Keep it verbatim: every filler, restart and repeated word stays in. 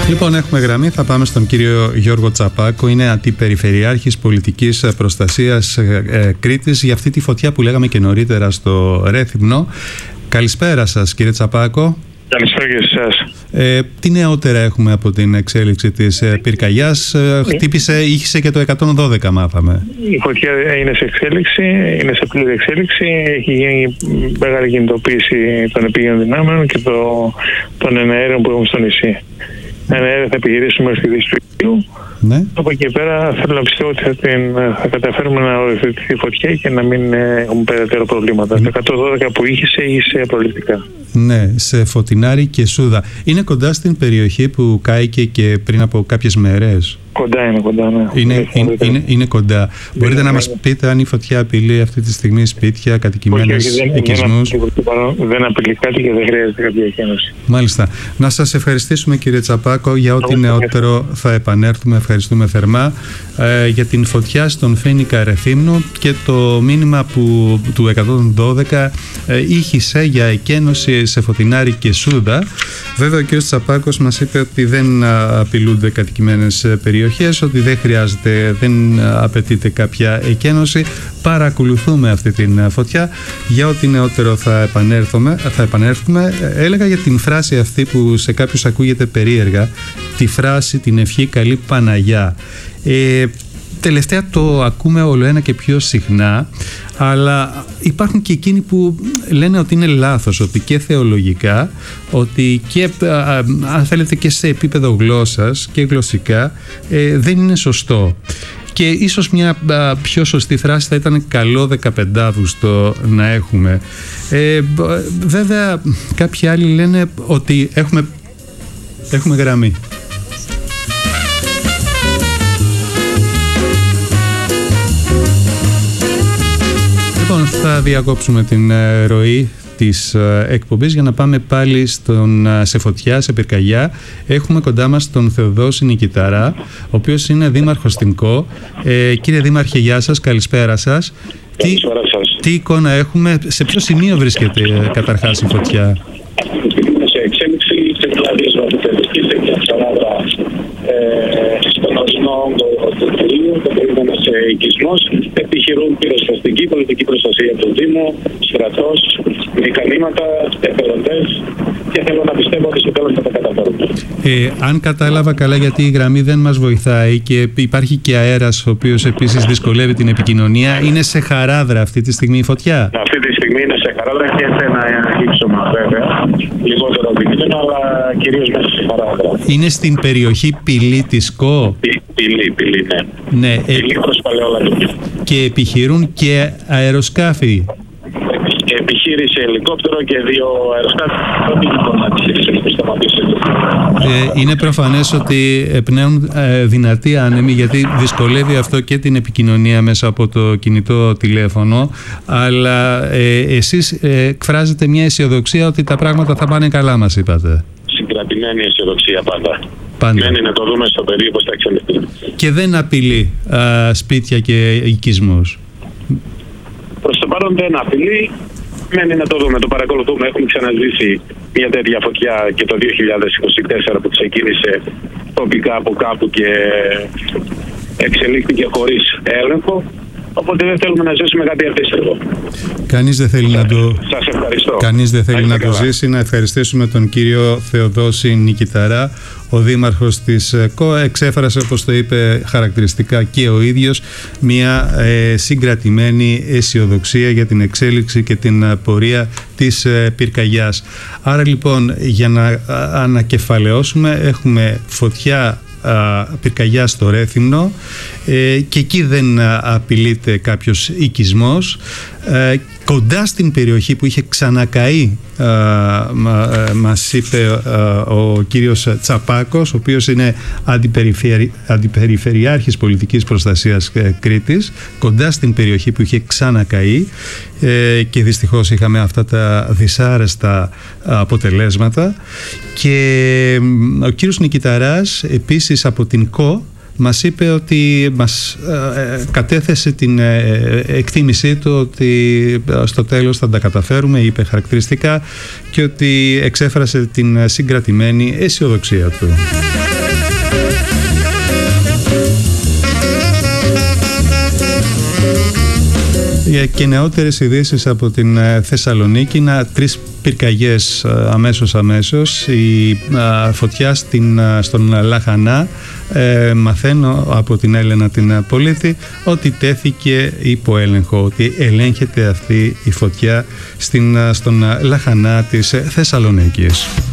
Λοιπόν, έχουμε γραμμή. Θα πάμε στον κύριο Γιώργο Τσαπάκο. Είναι αντιπεριφερειάρχης πολιτικής προστασίας ε, Κρήτης, για αυτή τη φωτιά που λέγαμε και νωρίτερα στο Ρέθυμνο. Καλησπέρα σας, κύριε Τσαπάκο. Καλησπέρα και σε εσάς. Ε, τι νεότερα έχουμε από την εξέλιξη της ε, πυρκαγιάς? Ε, χτύπησε, ήχησε και το εκατόν δώδεκα, μάθαμε. Η φωτιά είναι σε εξέλιξη, είναι σε πλήρη εξέλιξη. Έχει γίνει μεγάλη κινητοποίηση των επίγειων δυνάμεων και το, των εναέριων που έχουμε στο νησί. Εναέρια θα επιχειρήσουμε στη δύση του Ιουλίου. Ναι. Από εκεί πέρα θέλω να πιστεύω ότι θα, την, θα καταφέρουμε να οριοθετηθεί η φωτιά και να μην έχουμε περαιτέρω προβλήματα. Mm. Το εκατόν δώδεκα που είχε, είχε προληπτικά. Ναι, σε Φωτεινάρη και Σούδα. Είναι κοντά στην περιοχή που κάηκε και πριν από κάποιες μέρες. Κοντά είναι, κοντά, ναι. Είναι, είναι, είναι, είναι κοντά. Είναι, Μπορείτε είναι, να μας πείτε αν η φωτιά απειλεί αυτή τη στιγμή σπίτια, κατοικημένες, οικισμούς? Δεν, δεν απειλεί κάτι και δεν χρειάζεται κάποια εκένωση. Μάλιστα. Να σας ευχαριστήσουμε, κύριε Τσαπάκο, για ό,τι νεότερο θα επανέλθουμε. Ευχαριστούμε θερμά ε, για την φωτιά στον Φοίνικα Ρεθύμνου και το μήνυμα που, του εκατόν δώδεκα ε, ήχησε για εκένωση σε Φωτεινάρη και Σούδα. Βέβαια, ο κύριος Τσαπάκος μας είπε ότι δεν απειλούνται κατοικημένες περιοχές, ότι δεν χρειάζεται, δεν απαιτείται κάποια εκένωση. Παρακολουθούμε αυτή την φωτιά. Για ό,τι νεότερο θα επανέλθουμε, θα επανέλθουμε. Έλεγα για την φράση αυτή που σε κάποιους ακούγεται περίεργα, τη φράση, την ευχή «Καλή Παναγιά». Ε, τελευταία το ακούμε όλο ένα και πιο συχνά, αλλά υπάρχουν και εκείνοι που λένε ότι είναι λάθος, ότι και θεολογικά, ότι και αν θέλετε και σε επίπεδο γλώσσας και γλωσσικά ε, δεν είναι σωστό. Και ίσως μια α, πιο σωστή φράση θα ήταν «καλό δεκαπεντάβουστο» να έχουμε. Ε, βέβαια κάποιοι άλλοι λένε ότι έχουμε, έχουμε γραμμή. Λοιπόν, θα διακόψουμε την ε, ροή της ε, εκπομπής για να πάμε πάλι στον, ε, σε φωτιά, σε πυρκαγιά. Έχουμε κοντά μας τον Θεοδόση Νικηταρά, ο οποίος είναι δήμαρχος στην ΚΟ. Ε, κύριε Δήμαρχε, γεια σας, καλησπέρα σας. Τι, τι εικόνα έχουμε, σε ποιο σημείο βρίσκεται ε, καταρχάς η φωτιά? Σε εξέλιξη, σε δηλαδή ζωοτελεστική, σε εξαράδα στον ορισμό του Δήμου, το περίμενα σε οικισμός, επιχειρούν πυροσβεστική, πολιτική προστασία του Δήμου, στρατός, μηχανήματα, εθελοντές, και θέλω να πιστεύω ότι στο τέλος θα τα καταφέρουμε. Ε, αν κατάλαβα καλά, γιατί η γραμμή δεν μας βοηθάει και υπάρχει και αέρας ο οποίος επίσης δυσκολεύει την επικοινωνία, είναι σε χαράδρα αυτή τη στιγμή η φωτιά? Αυτή τη στιγμή είναι σε χαράδρα και σε ένα ύψωμα βέβαια, λιγότερο επικίνδυνο, αλλά κυρίως μέσα σε χαράδρα. Είναι στην περιοχή Πυλή της ΚΟ? Πη, πυλή, πυλή, ναι. Ναι. Πυλή προς Παλαιολατρική. Και επιχειρούν και αεροσκάφη? Επιχείρηση ελικόπτερο και δύο αεροσκάφη. Ε, είναι προφανές ότι πνέουν ε, δυνατοί άνεμοι, γιατί δυσκολεύει αυτό και την επικοινωνία μέσα από το κινητό τηλέφωνο, αλλά ε, εσείς ε, εκφράζετε μια αισιοδοξία ότι τα πράγματα θα πάνε καλά, μας είπατε. Συγκρατημένη αισιοδοξία πάντα. Πάντα. Μένει να το δούμε στο πεδίο πώς θα εξελιχθεί. Και δεν απειλεί α, σπίτια και οικισμούς? Προς το παρόν δεν απειλεί. Μένει να το δούμε, το παρακολουθούμε. Έχουμε ξαναζήσει μια τέτοια φωτιά και το δύο χιλιάδες είκοσι τέσσερα που ξεκίνησε τοπικά από κάπου και εξελίχθηκε χωρίς έλεγχο. Οπότε δεν θέλουμε να ζήσουμε κάτι αντίστοιχο. Κανείς δεν θέλει να το, Σας ευχαριστώ. Κανείς δεν θέλει να το ζήσει. Να ευχαριστήσουμε τον κύριο Θεοδόση Νικηταρά, ο δήμαρχος της ΚΟ. Εξέφρασε, όπως το είπε χαρακτηριστικά και ο ίδιος, μια ε, συγκρατημένη αισιοδοξία για την εξέλιξη και την πορεία της ε, πυρκαγιάς. Άρα λοιπόν, για να ανακεφαλαιώσουμε, έχουμε φωτιά πυρκαγιά στο Ρέθυμνο ε, και εκεί δεν απειλείται κάποιος οικισμός. Ε, κοντά στην περιοχή που είχε ξανακαεί, ε, ε, μας είπε ε, ο κύριος Τσαπάκος, ο οποίος είναι αντιπεριφερει, αντιπεριφερειάρχης πολιτικής προστασίας ε, Κρήτης, κοντά στην περιοχή που είχε ξανακαεί ε, και δυστυχώς είχαμε αυτά τα δυσάρεστα αποτελέσματα. Και ο κύριος Νικηταράς επίσης από την ΚΟ μας είπε ότι μας ε, κατέθεσε την ε, εκτίμησή του ότι στο τέλος θα τα καταφέρουμε, είπε χαρακτηριστικά, και ότι εξέφρασε την συγκρατημένη αισιοδοξία του. Και νεότερες ειδήσεις από την Θεσσαλονίκη, να τρεις πυρκαγιές αμέσως αμέσως. Η α, φωτιά στην, στον Λαχανά, ε, μαθαίνω από την Έλενα την Πολίτη ότι τέθηκε υπό έλεγχο, ότι ελέγχεται αυτή η φωτιά στην, στον Λαχανά της Θεσσαλονίκης.